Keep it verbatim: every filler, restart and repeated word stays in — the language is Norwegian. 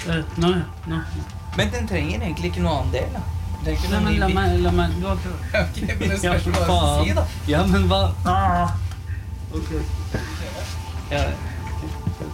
Uh, nå, nå. Men den trenger egentlig ikke noe annen del, da. Den trenger ikke Nei, noe men la ny meg, la meg, du har bil. Ok, men det Ja, spørs hva du faen. si, da. Ja, men hva? Ah. Ok. Ja,